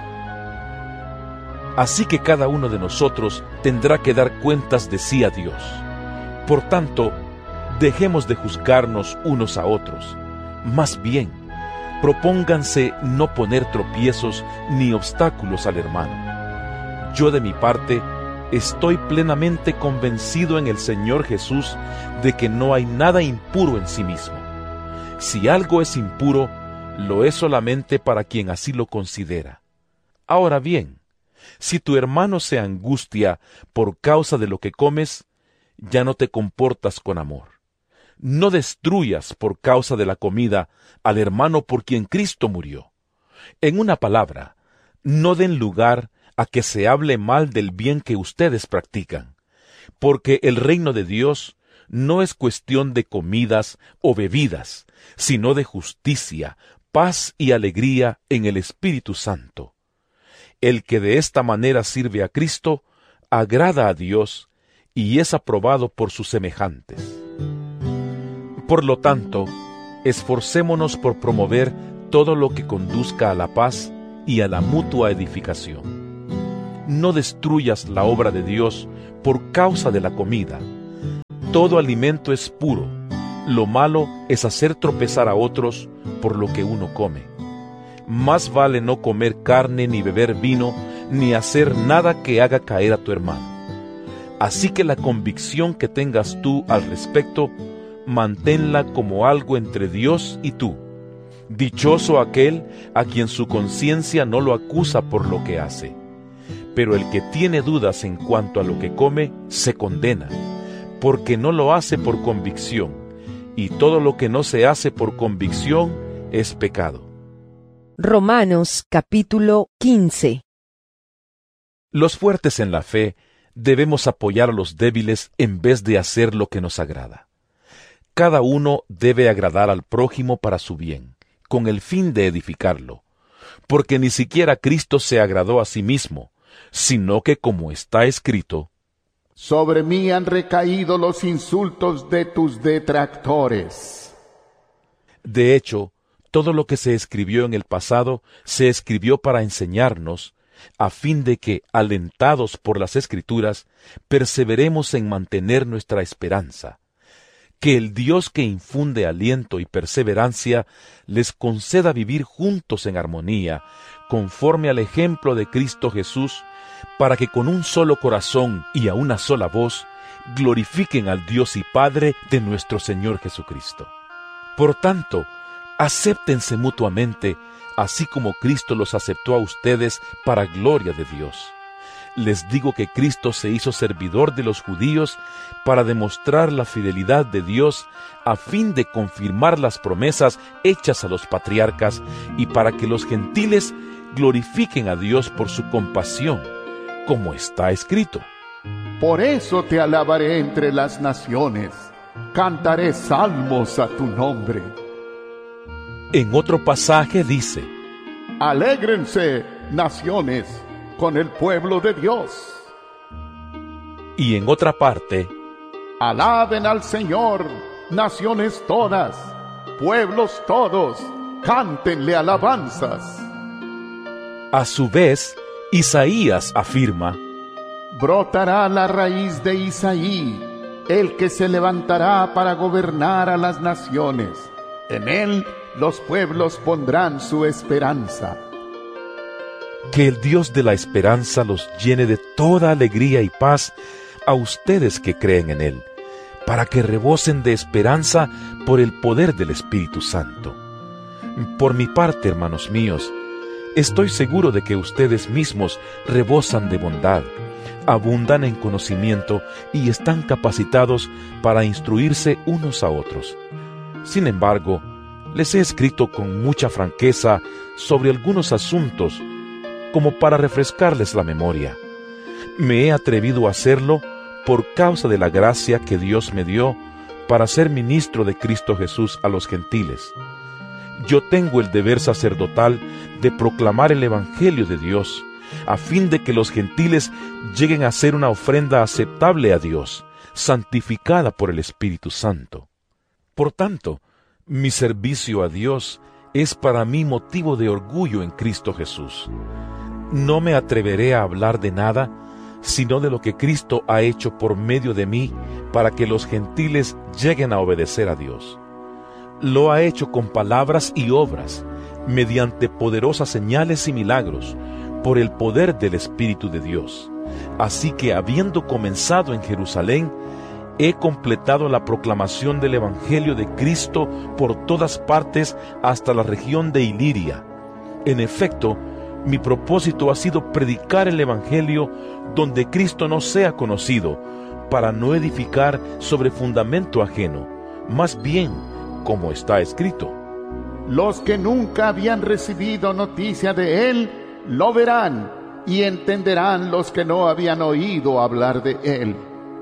Así que cada uno de nosotros tendrá que dar cuentas de sí a Dios. Por tanto, dejemos de juzgarnos unos a otros. Más bien, propónganse no poner tropiezos ni obstáculos al hermano. Yo de mi parte, estoy plenamente convencido en el Señor Jesús de que no hay nada impuro en sí mismo. Si algo es impuro, lo es solamente para quien así lo considera. Ahora bien, si tu hermano se angustia por causa de lo que comes, ya no te comportas con amor. No destruyas por causa de la comida al hermano por quien Cristo murió. En una palabra, no den lugar a que se hable mal del bien que ustedes practican, porque el reino de Dios no es cuestión de comidas o bebidas, sino de justicia, paz y alegría en el Espíritu Santo. El que de esta manera sirve a Cristo, agrada a Dios y es aprobado por sus semejantes. Por lo tanto, esforcémonos por promover todo lo que conduzca a la paz y a la mutua edificación. No destruyas la obra de Dios por causa de la comida. Todo alimento es puro. Lo malo es hacer tropezar a otros por lo que uno come. Más vale no comer carne, ni beber vino, ni hacer nada que haga caer a tu hermano. Así que la convicción que tengas tú al respecto, manténla como algo entre Dios y tú. Dichoso aquel a quien su conciencia no lo acusa por lo que hace. Pero el que tiene dudas en cuanto a lo que come, se condena, porque no lo hace por convicción, y todo lo que no se hace por convicción es pecado. Romanos capítulo quince. Los fuertes en la fe debemos apoyar a los débiles en vez de hacer lo que nos agrada. Cada uno debe agradar al prójimo para su bien, con el fin de edificarlo, porque ni siquiera Cristo se agradó a sí mismo, sino que, como está escrito, sobre mí han recaído los insultos de tus detractores. De hecho, todo lo que se escribió en el pasado se escribió para enseñarnos, a fin de que, alentados por las Escrituras, perseveremos en mantener nuestra esperanza. Que el Dios que infunde aliento y perseverancia les conceda vivir juntos en armonía, conforme al ejemplo de Cristo Jesús, para que con un solo corazón y a una sola voz glorifiquen al Dios y Padre de nuestro Señor Jesucristo. Por tanto, acéptense mutuamente, así como Cristo los aceptó a ustedes para gloria de Dios. Les digo que Cristo se hizo servidor de los judíos para demostrar la fidelidad de Dios a fin de confirmar las promesas hechas a los patriarcas y para que los gentiles glorifiquen a Dios por su compasión, como está escrito. Por eso te alabaré entre las naciones, cantaré salmos a tu nombre. En otro pasaje dice, alégrense, naciones, con el pueblo de Dios. Y en otra parte, alaben al Señor, naciones todas, pueblos todos, cántenle alabanzas. A su vez, Isaías afirma, brotará la raíz de Isaí, el que se levantará para gobernar a las naciones. En él los pueblos pondrán su esperanza. Que el Dios de la esperanza los llene de toda alegría y paz a ustedes que creen en Él, para que rebosen de esperanza por el poder del Espíritu Santo. Por mi parte, hermanos míos, estoy seguro de que ustedes mismos rebosan de bondad, abundan en conocimiento y están capacitados para instruirse unos a otros. Sin embargo, les he escrito con mucha franqueza sobre algunos asuntos, como para refrescarles la memoria. Me he atrevido a hacerlo por causa de la gracia que Dios me dio para ser ministro de Cristo Jesús a los gentiles. Yo tengo el deber sacerdotal de proclamar el Evangelio de Dios, a fin de que los gentiles lleguen a ser una ofrenda aceptable a Dios, santificada por el Espíritu Santo. Por tanto, mi servicio a Dios es para mí motivo de orgullo en Cristo Jesús. No me atreveré a hablar de nada, sino de lo que Cristo ha hecho por medio de mí para que los gentiles lleguen a obedecer a Dios. Lo ha hecho con palabras y obras, mediante poderosas señales y milagros, por el poder del Espíritu de Dios. Así que, habiendo comenzado en Jerusalén, he completado la proclamación del Evangelio de Cristo por todas partes hasta la región de Iliria. En efecto, mi propósito ha sido predicar el Evangelio donde Cristo no sea conocido, para no edificar sobre fundamento ajeno, más bien, como está escrito. Los que nunca habían recibido noticia de Él, lo verán, y entenderán los que no habían oído hablar de Él.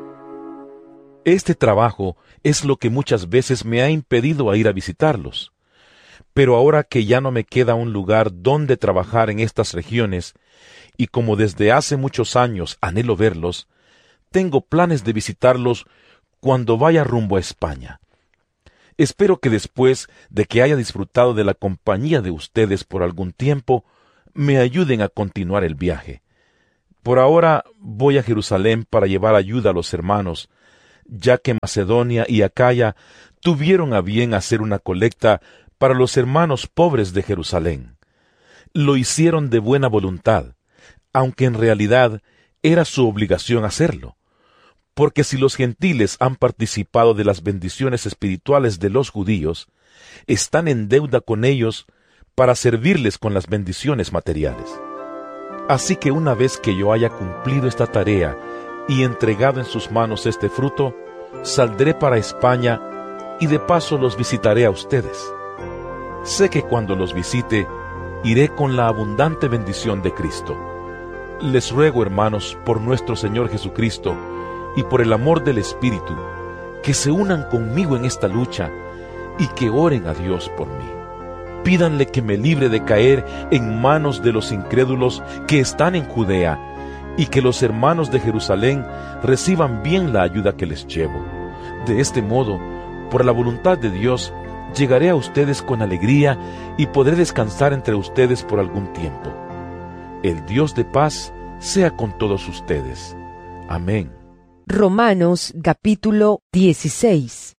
Este trabajo es lo que muchas veces me ha impedido a ir a visitarlos. Pero ahora que ya no me queda un lugar donde trabajar en estas regiones, y como desde hace muchos años anhelo verlos, tengo planes de visitarlos cuando vaya rumbo a España. Espero que después de que haya disfrutado de la compañía de ustedes por algún tiempo, me ayuden a continuar el viaje. Por ahora voy a Jerusalén para llevar ayuda a los hermanos, ya que Macedonia y Acaya tuvieron a bien hacer una colecta para los hermanos pobres de Jerusalén. Lo hicieron de buena voluntad, aunque en realidad era su obligación hacerlo, porque si los gentiles han participado de las bendiciones espirituales de los judíos, están en deuda con ellos para servirles con las bendiciones materiales. Así que una vez que yo haya cumplido esta tarea y entregado en sus manos este fruto, saldré para España y de paso los visitaré a ustedes. Sé que cuando los visite, iré con la abundante bendición de Cristo. Les ruego, hermanos, por nuestro Señor Jesucristo y por el amor del Espíritu, que se unan conmigo en esta lucha y que oren a Dios por mí. Pídanle que me libre de caer en manos de los incrédulos que están en Judea y que los hermanos de Jerusalén reciban bien la ayuda que les llevo. De este modo, por la voluntad de Dios, llegaré a ustedes con alegría y podré descansar entre ustedes por algún tiempo. El Dios de paz sea con todos ustedes. Amén. Romanos capítulo dieciséis.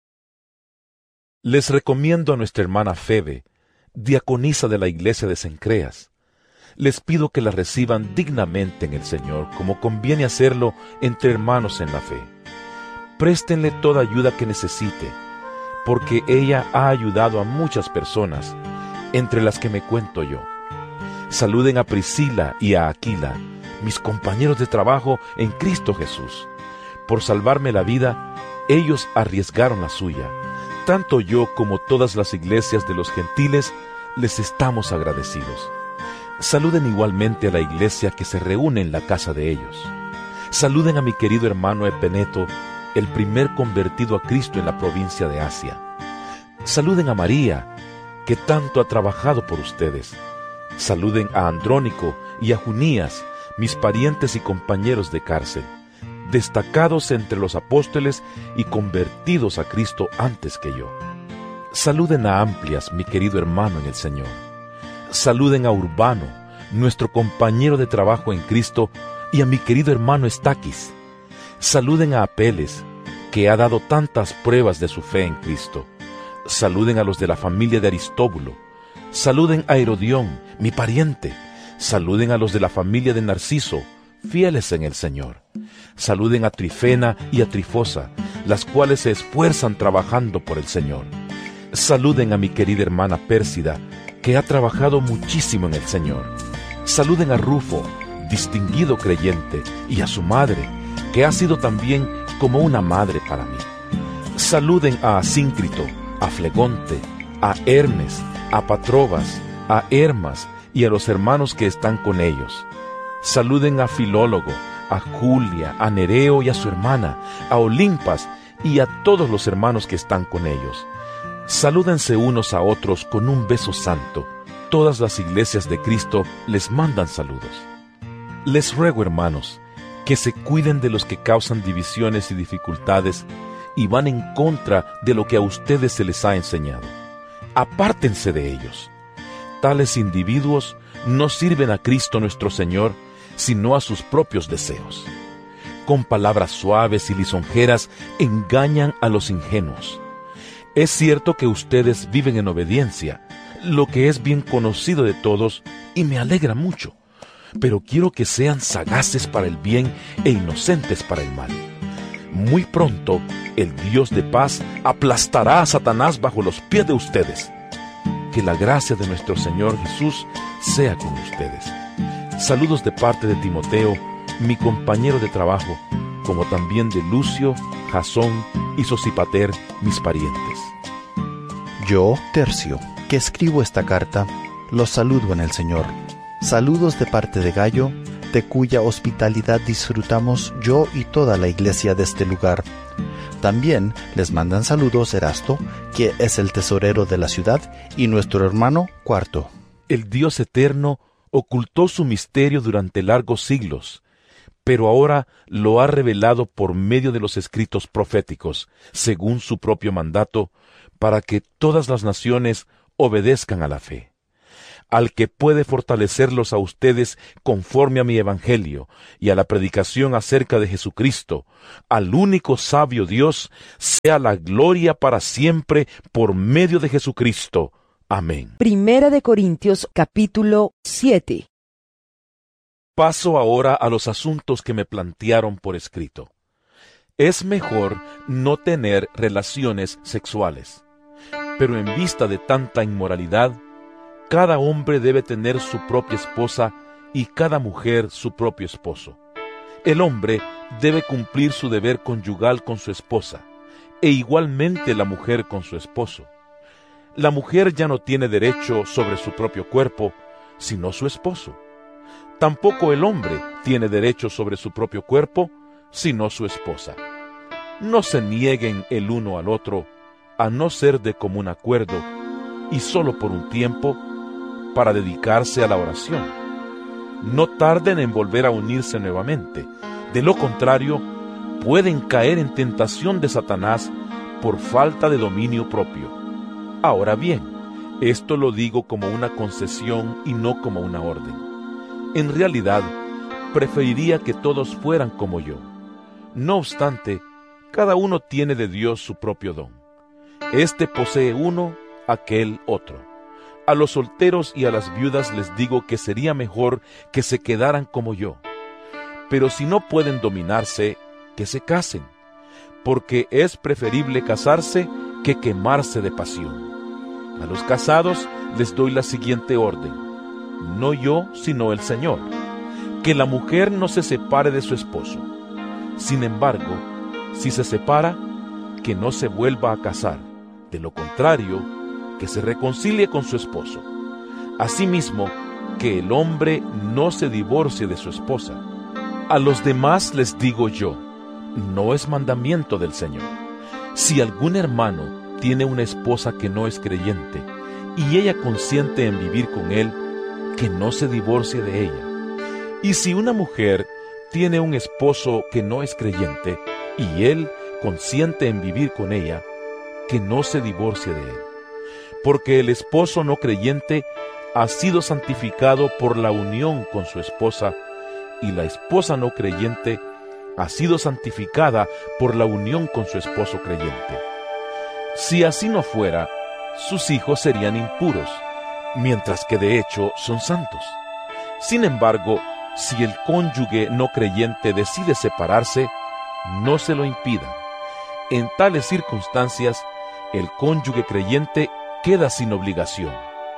Les recomiendo a nuestra hermana Febe, diaconisa de la iglesia de Cencreas. Les pido que la reciban dignamente en el Señor, como conviene hacerlo entre hermanos en la fe. Préstenle toda ayuda que necesite, porque ella ha ayudado a muchas personas, entre las que me cuento yo. Saluden a Priscila y a Aquila, mis compañeros de trabajo en Cristo Jesús. Por salvarme la vida, ellos arriesgaron la suya. Tanto yo como todas las iglesias de los gentiles les estamos agradecidos. Saluden igualmente a la iglesia que se reúne en la casa de ellos. Saluden a mi querido hermano Epeneto, el primer convertido a Cristo en la provincia de Asia. Saluden a María, que tanto ha trabajado por ustedes. Saluden a Andrónico y a Junías, mis parientes y compañeros de cárcel, destacados entre los apóstoles y convertidos a Cristo antes que yo. Saluden a Amplias, mi querido hermano en el Señor. Saluden a Urbano, nuestro compañero de trabajo en Cristo, y a mi querido hermano Estaquis. Saluden a Apeles, que ha dado tantas pruebas de su fe en Cristo. Saluden a los de la familia de Aristóbulo. Saluden a Herodión, mi pariente. Saluden a los de la familia de Narciso, fieles en el Señor. Saluden a Trifena y a Trifosa, las cuales se esfuerzan trabajando por el Señor. Saluden a mi querida hermana Pérsida, que ha trabajado muchísimo en el Señor. Saluden a Rufo, distinguido creyente, y a su madre, que ha sido también como una madre para mí. Saluden a Asíncrito, a Flegonte, a Hermes, a Patrobas, a Hermas y a los hermanos que están con ellos. Saluden a Filólogo, a Julia, a Nereo y a su hermana, a Olimpas y a todos los hermanos que están con ellos. Salúdense unos a otros con un beso santo. Todas las iglesias de Cristo les mandan saludos. Les ruego, hermanos, que se cuiden de los que causan divisiones y dificultades y van en contra de lo que a ustedes se les ha enseñado. Apártense de ellos. Tales individuos no sirven a Cristo nuestro Señor, sino a sus propios deseos. Con palabras suaves y lisonjeras engañan a los ingenuos. Es cierto que ustedes viven en obediencia, lo que es bien conocido de todos y me alegra mucho, pero quiero que sean sagaces para el bien e inocentes para el mal. Muy pronto, el Dios de paz aplastará a Satanás bajo los pies de ustedes. Que la gracia de nuestro Señor Jesús sea con ustedes. Saludos de parte de Timoteo, mi compañero de trabajo, como también de Lucio, Jasón y Sosipater, mis parientes. Yo, Tercio, que escribo esta carta, los saludo en el Señor. Saludos de parte de Gayo, de cuya hospitalidad disfrutamos yo y toda la iglesia de este lugar. También les mandan saludos Erasto, que es el tesorero de la ciudad, y nuestro hermano Cuarto. El Dios eterno ocultó su misterio durante largos siglos, pero ahora lo ha revelado por medio de los escritos proféticos, según su propio mandato, para que todas las naciones obedezcan a la fe. Al que puede fortalecerlos a ustedes conforme a mi evangelio y a la predicación acerca de Jesucristo, al único sabio Dios, sea la gloria para siempre por medio de Jesucristo. Amén. Primera de Corintios capítulo siete. Paso ahora a los asuntos que me plantearon por escrito. Es mejor no tener relaciones sexuales, pero en vista de tanta inmoralidad, cada hombre debe tener su propia esposa y cada mujer su propio esposo. El hombre debe cumplir su deber conyugal con su esposa, e igualmente la mujer con su esposo. La mujer ya no tiene derecho sobre su propio cuerpo, sino su esposo. Tampoco el hombre tiene derecho sobre su propio cuerpo, sino su esposa. No se nieguen el uno al otro, a no ser de común acuerdo, y solo por un tiempo, para dedicarse a la oración. No tarden en volver a unirse nuevamente. De lo contrario, pueden caer en tentación de Satanás por falta de dominio propio. Ahora bien, esto lo digo como una concesión y no como una orden. En realidad, preferiría que todos fueran como yo. No obstante, cada uno tiene de Dios su propio don. Este posee uno, aquel otro. A los solteros y a las viudas les digo que sería mejor que se quedaran como yo. Pero si no pueden dominarse, que se casen, porque es preferible casarse que quemarse de pasión. A los casados les doy la siguiente orden: no yo, sino el Señor, que la mujer no se separe de su esposo. Sin embargo, si se separa, que no se vuelva a casar. De lo contrario, que se reconcilie con su esposo. Asimismo, que el hombre no se divorcie de su esposa. A los demás les digo yo, no es mandamiento del Señor. Si algún hermano tiene una esposa que no es creyente, y ella consiente en vivir con él, que no se divorcie de ella. Y si una mujer tiene un esposo que no es creyente, y él consiente en vivir con ella, que no se divorcie de él. Porque el esposo no creyente ha sido santificado por la unión con su esposa, y la esposa no creyente ha sido santificada por la unión con su esposo creyente. Si así no fuera, sus hijos serían impuros, mientras que de hecho son santos. Sin embargo, si el cónyuge no creyente decide separarse, no se lo impidan. En tales circunstancias, el cónyuge creyente queda sin obligación.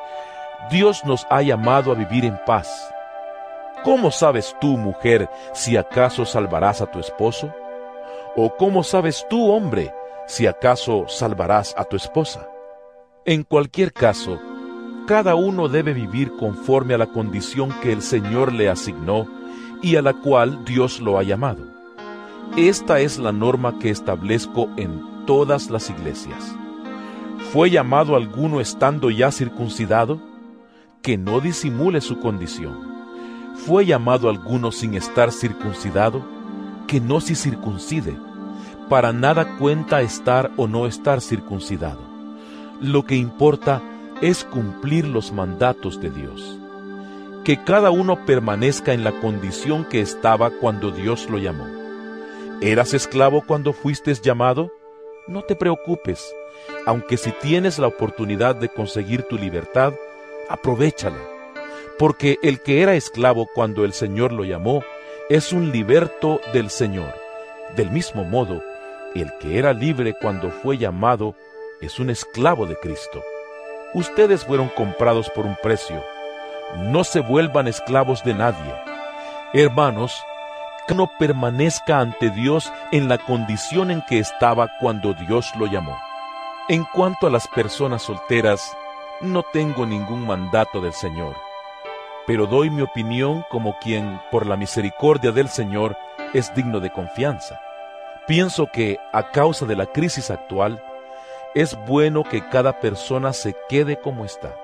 Dios nos ha llamado a vivir en paz. ¿Cómo sabes tú, mujer, si acaso salvarás a tu esposo? ¿O cómo sabes tú, hombre, si acaso salvarás a tu esposa? En cualquier caso, cada uno debe vivir conforme a la condición que el Señor le asignó y a la cual Dios lo ha llamado. Esta es la norma que establezco en todas las iglesias. ¿Fue llamado alguno estando ya circuncidado? Que no disimule su condición. ¿Fue llamado alguno sin estar circuncidado? Que no se circuncide. Para nada cuenta estar o no estar circuncidado. Lo que importa es cumplir los mandatos de Dios. Que cada uno permanezca en la condición que estaba cuando Dios lo llamó. ¿Eras esclavo cuando fuiste llamado? No te preocupes, aunque si tienes la oportunidad de conseguir tu libertad, aprovéchala, porque el que era esclavo cuando el Señor lo llamó, es un liberto del Señor. Del mismo modo, el que era libre cuando fue llamado, es un esclavo de Cristo. Ustedes fueron comprados por un precio. No se vuelvan esclavos de nadie. Hermanos, que no permanezca ante Dios en la condición en que estaba cuando Dios lo llamó. En cuanto a las personas solteras, no tengo ningún mandato del Señor, pero doy mi opinión como quien, por la misericordia del Señor, es digno de confianza. Pienso que, a causa de la crisis actual, es bueno que cada persona se quede como está.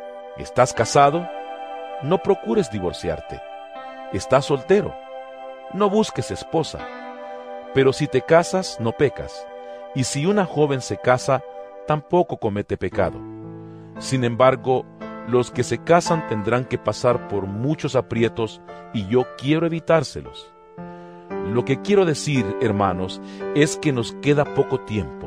¿Estás casado? No procures divorciarte. ¿Estás soltero? no busques esposa. Pero si te casas, no pecas, y si una joven se casa, tampoco comete pecado. Sin embargo, los que se casan tendrán que pasar por muchos aprietos, y yo quiero evitárselos. Lo que quiero decir, hermanos, es que nos queda poco tiempo.